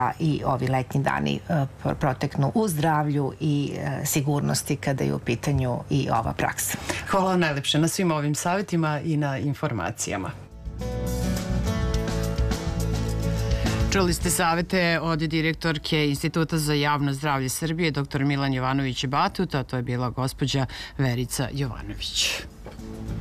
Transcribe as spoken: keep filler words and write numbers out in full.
i ovi letnji dani proteknu u zdravlju i sigurnosti kada je u pitanju i ova praksa. Hvala vam najlepše na svim ovim savjetima i na informacijama. Čuli ste savete od direktorke Instituta za javno zdravlje Srbije, dr Milan Jovanović Batut, a to je bila gospođa Verica Jovanović.